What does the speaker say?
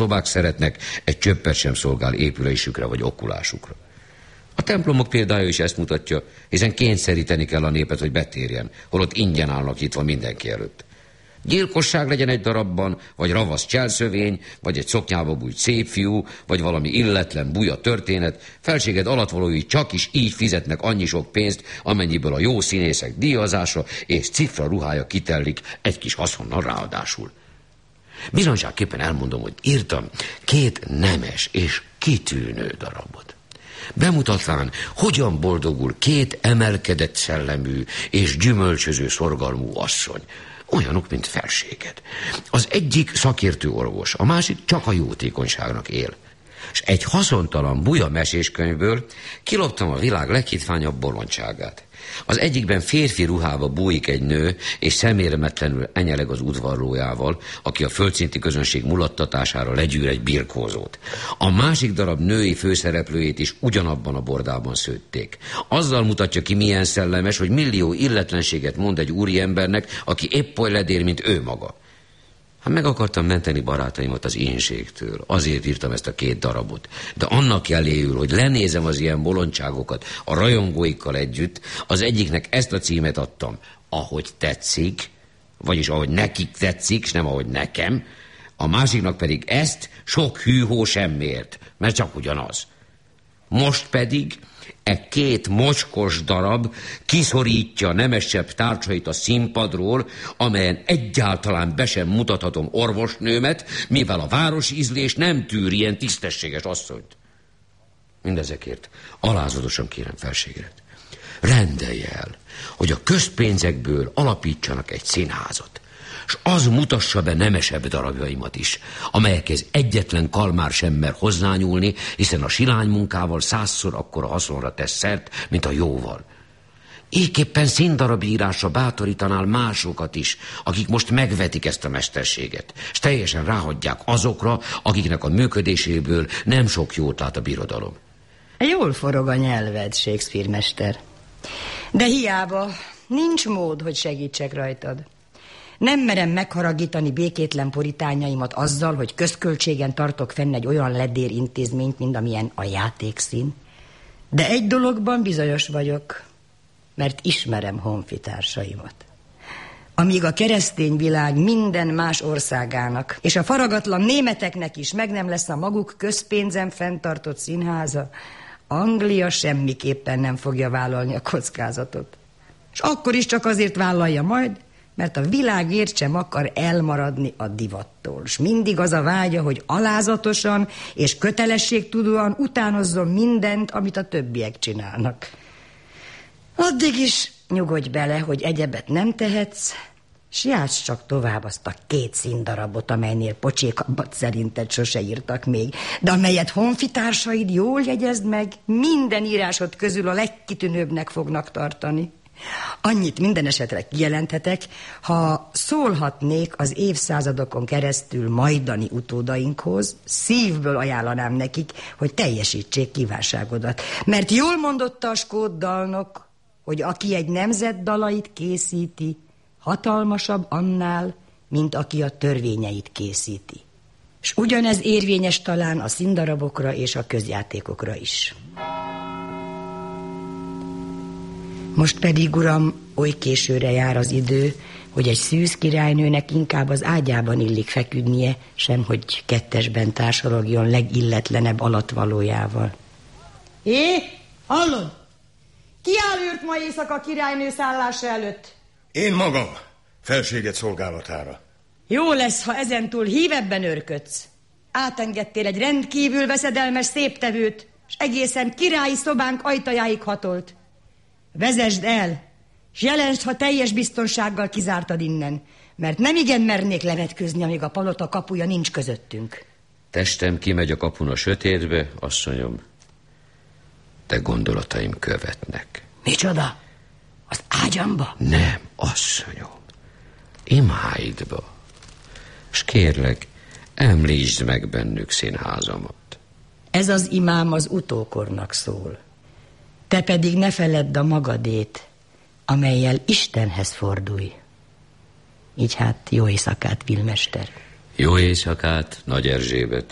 ostobák szeretnek, egy csöppet sem szolgál épülésükre vagy okulásukra. A templomok példája is ezt mutatja, hiszen kényszeríteni kell a népet, hogy betérjen, holott ingyen állnak nyitva mindenki előtt. Gyilkosság legyen egy darabban, vagy ravasz cselszövény, vagy egy szoknyába bújt szép fiú, vagy valami illetlen buja történet, felséged alattvalói csak is így fizetnek annyi sok pénzt, amennyiből a jó színészek díjazása és cifra ruhája kitellik, egy kis haszonnal ráadásul. Bizonyságképpen elmondom, hogy írtam 2 nemes és kitűnő darabot. Bemutatván, hogyan boldogul 2 emelkedett szellemű és gyümölcsöző szorgalmú asszony, olyanok, mint felséged. Az egyik szakértő orvos, a másik csak a jótékonyságnak él. És egy haszontalan buja meséskönyvből kiloptam a világ leghitványabb bolondságát. Az egyikben férfi ruhába bújik egy nő, és szemérmetlenül enyeleg az udvarlójával, aki a földszinti közönség mulattatására legyűr egy birkózót. A másik darab női főszereplőjét is ugyanabban a bordában szőtték. Azzal mutatja ki, milyen szellemes, hogy millió illetlenséget mond egy úriembernek, aki épp oly ledér, mint ő maga. Hát meg akartam menteni barátaimat az éhségtől. Azért írtam ezt a 2 darabot. De annak jeléül, hogy lenézem az ilyen bolondságokat a rajongóikkal együtt, az egyiknek ezt a címet adtam: Ahogy tetszik, vagyis ahogy nekik tetszik, s nem ahogy nekem. A másiknak pedig ezt: Sok hűhó semmiért, mert csak ugyanaz. Most pedig 2 mocskos darab kiszorítja nemesebb tárcsait a színpadról, amelyen egyáltalán be sem mutathatom orvosnőmet, mivel a városi ízlés nem tűr ilyen tisztességes asszonyt. Mindezekért alázatosan kérem felségedet, rendelje el, hogy a közpénzekből alapítsanak egy színházat, s az mutassa be nemesebb darabjaimat is, amelyekhez egyetlen kalmár sem mer hozzányúlni, hiszen a silánymunkával 100-szor akkora haszonra tesz szert, mint a jóval. Ékképpen színdarabírásra bátorítanál másokat is, akik most megvetik ezt a mesterséget, s teljesen ráhagyják azokra, akiknek a működéséből nem sok jót lát a birodalom. Jól forog a nyelved, Shakespeare mester. De hiába, nincs mód, hogy segítsek rajtad. Nem merem megharagítani békétlen puritányaimat azzal, hogy közköltségen tartok fenn egy olyan ledér intézményt, mint amilyen a játékszín. De egy dologban bizonyos vagyok, mert ismerem honfitársaimat. Amíg a keresztény világ minden más országának és a faragatlan németeknek is meg nem lesz a maguk közpénzen fenntartott színháza, Anglia semmiképpen nem fogja vállalni a kockázatot. És akkor is csak azért vállalja majd, mert a világért sem akar elmaradni a divattól. És mindig az a vágya, hogy alázatosan és kötelességtudóan utánozzon mindent, amit a többiek csinálnak. Addig is nyugodj bele, hogy egyebet nem tehetsz, s játsz csak tovább azt a 2 színdarabot, amelynél pocsékabbat szerinted sose írtak még, de amelyet honfitársaid, jól jegyezd meg, minden írásod közül a legkitűnőbbnek fognak tartani. Annyit minden esetre kijelenthetek, ha szólhatnék az évszázadokon keresztül majdani utódainkhoz, szívből ajánlanám nekik, hogy teljesítsék kívánságodat. Mert jól mondotta a skót dalnok, hogy aki egy nemzet dalait készíti, hatalmasabb annál, mint aki a törvényeit készíti. És ugyanez érvényes talán a színdarabokra és a közjátékokra is. Most pedig, uram, oly későre jár az idő, hogy egy szűz királynőnek inkább az ágyában illik feküdnie, sem hogy kettesben társalogjon legilletlenebb alattvalójával. Hallod? Ki áll őrt ma éjszaka királynő szállása előtt? Én magam, felséged szolgálatára. Jó lesz, ha ezentúl hívebben őrködsz. Átengedtél egy rendkívül veszedelmes széptevőt, s egészen királyi szobánk ajtajáig hatolt. Vezesd el, s jelentsd, ha teljes biztonsággal kizártad innen, mert nem igen mernék levetközni, amíg a palota kapuja nincs közöttünk. Testem kimegy a kapun a sötétbe, asszonyom, de gondolataim követnek. Micsoda? Az ágyamba? Nem, asszonyom, imáidba. S kérlek, említsd meg bennük színházamat. Ez az imám az utókornak szól. Te pedig ne feledd a magadét, amellyel Istenhez fordulj. Így hát jó éjszakát, Vilmester. Jó éjszakát, Nagy Erzsébet.